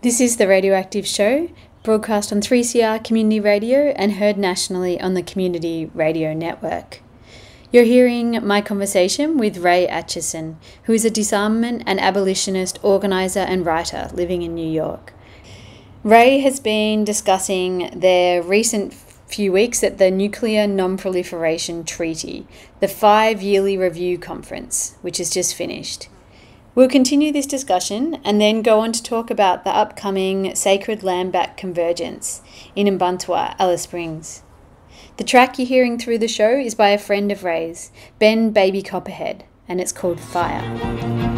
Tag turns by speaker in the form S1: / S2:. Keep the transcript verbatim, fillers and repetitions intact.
S1: This is The Radioactive Show, broadcast on three C R Community Radio and heard nationally on the Community Radio Network. You're hearing my conversation with Ray Acheson, who is a disarmament and abolitionist organiser and writer living in New York. Ray has been discussing their recent few weeks at the Nuclear Non-Proliferation Treaty, the five-yearly review conference, which has just finished. We'll continue this discussion and then go on to talk about the upcoming Sacred Land Back Convergence in Mparntwe, Alice Springs. The track you're hearing through the show is by a friend of Ray's, Ben Baby Copperhead, and it's called Fire.